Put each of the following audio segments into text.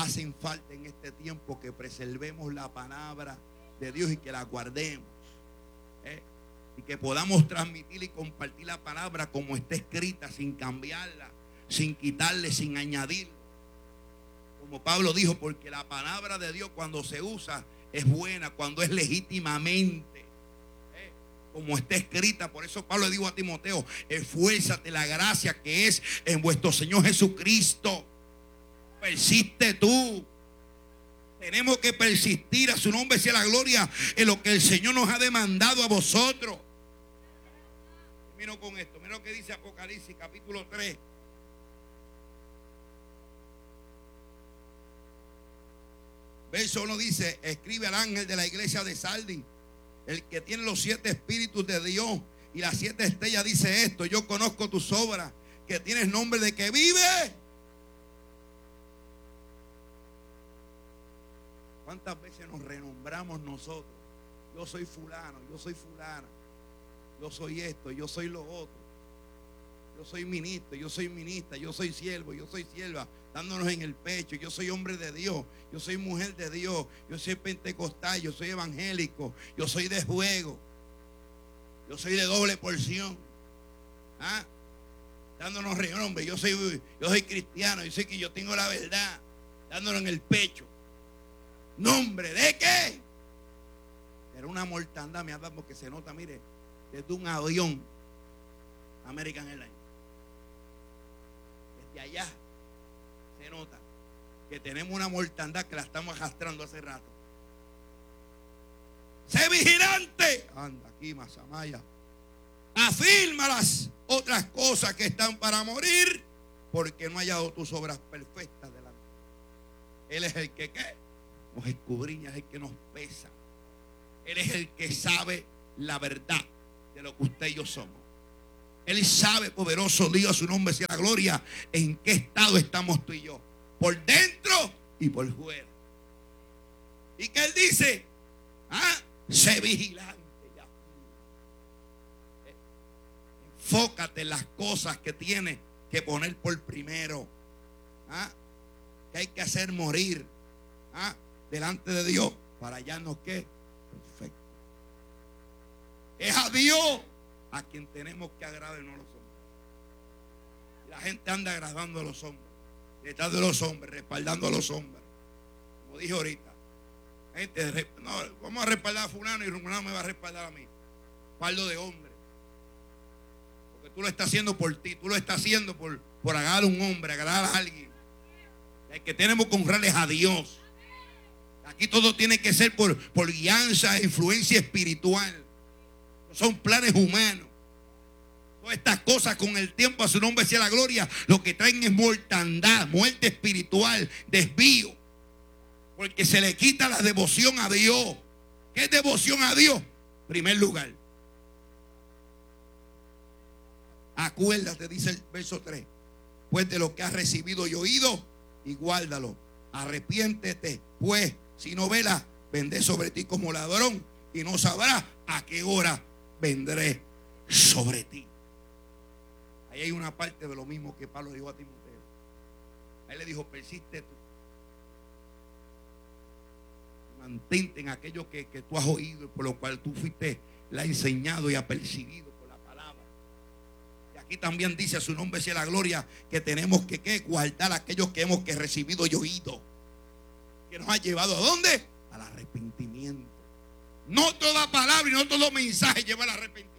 hacen falta en este tiempo, que preservemos la palabra de Dios y que la guardemos. Y que podamos transmitir y compartir la palabra como está escrita, sin cambiarla, sin quitarle, sin añadir. Como Pablo dijo, porque la palabra de Dios cuando se usa es buena, cuando es legítimamente, como está escrita. Por eso Pablo le dijo a Timoteo: esfuérzate la gracia que es en vuestro Señor Jesucristo. Persiste tú. Tenemos que persistir, a su nombre sea la gloria, en lo que el Señor nos ha demandado a vosotros. Termino con esto. Mira lo que dice Apocalipsis capítulo 3. Verso 1 dice: escribe al ángel de la iglesia de Sardis, el que tiene los 7 espíritus de Dios y las 7 estrellas, dice esto: yo conozco tus obras, que tienes nombre de que vive. ¿Cuántas veces nos renombramos nosotros? Yo soy fulano, yo soy fulana, yo soy esto, yo soy lo otro, yo soy ministro, yo soy ministra, yo soy siervo, yo soy sierva, dándonos en el pecho. Yo soy hombre de Dios, yo soy mujer de Dios, yo soy pentecostal, yo soy evangélico, yo soy de juego, yo soy de doble porción. Dándonos renombre, yo soy cristiano, yo sé que yo tengo la verdad, dándonos en el pecho. ¿Nombre de qué? Era una mortandad, me ha dado, porque se nota, mire, desde un avión American Airlines, desde allá se nota que tenemos una mortandad que la estamos arrastrando hace rato. Sé vigilante. Anda aquí, Mazamaya. Afirma las otras cosas que están para morir, porque no ha hallado tus obras perfectas delante. Él es el que ¿qué? Nos escudriña, es el que nos pesa. Él es el que sabe la verdad de lo que usted y yo somos. Él sabe, poderoso Dios, a su nombre sea la gloria, en qué estado estamos tú y yo, por dentro y por fuera. Y que Él dice: sé vigilante. Enfócate en las cosas que tienes que poner por primero, que hay que hacer morir delante de Dios para hallarnos ¿qué? Perfecto. Es a Dios a quien tenemos que agradar, no a los hombres. La gente anda agradando a los hombres, detrás de los hombres, respaldando a los hombres. Como dije ahorita, gente, no, vamos a respaldar a fulano y fulano me va a respaldar a mí. Respaldo de hombre. Porque tú lo estás haciendo por ti, tú lo estás haciendo por agradar a un hombre, agradar a alguien. El que tenemos que honrarles a Dios. Aquí todo tiene que ser por guianza, influencia espiritual. No son planes humanos. Todas estas cosas con el tiempo, a su nombre sea la gloria, lo que traen es mortandad, muerte espiritual, desvío. Porque se le quita la devoción a Dios. ¿Qué es devoción a Dios? En primer lugar, acuérdate, dice el verso 3, pues de lo que has recibido y oído, y guárdalo. Arrepiéntete, pues si no velas, vendré sobre ti como ladrón, y no sabrás a qué hora vendré sobre ti. Ahí hay una parte de lo mismo que Pablo dijo a Timoteo. Ahí le dijo: persiste tú, mantente en aquello que tú has oído y por lo cual tú fuiste la enseñado y apercibido por la palabra. Y aquí también dice, a su nombre sea la gloria, que tenemos que guardar aquellos que hemos recibido y oído, que nos ha llevado ¿a dónde? Al arrepentimiento. No toda palabra y no todo mensaje lleva al arrepentimiento.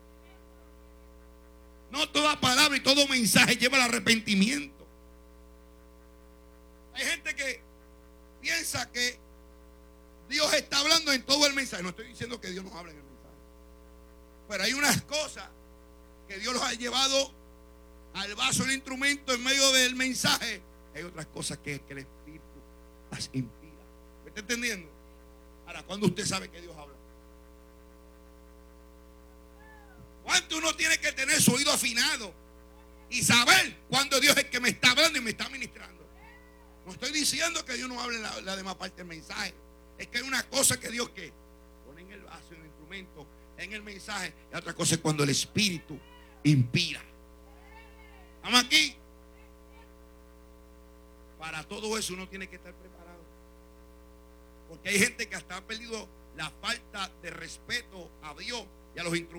No toda palabra y todo mensaje lleva al arrepentimiento. Hay gente que piensa que Dios está hablando en todo el mensaje. No estoy diciendo que Dios no hable en el mensaje, pero hay unas cosas que Dios los ha llevado al vaso del instrumento en medio del mensaje. Hay otras cosas que el Espíritu las inspira. ¿Me está entendiendo? Ahora, ¿cuándo usted sabe que Dios habla? ¿Cuánto uno tiene que tener su oído afinado y saber cuándo Dios es el que me está hablando y me está ministrando? No estoy diciendo que Dios no hable en la demás parte del mensaje. Es que hay una cosa que Dios que pone en el vaso, en el instrumento, en el mensaje. Y otra cosa es cuando el Espíritu inspira. ¿Estamos aquí? para todo eso uno tiene que estar preparado. Porque hay gente que hasta ha perdido la falta de respeto a Dios y a los instrumentos.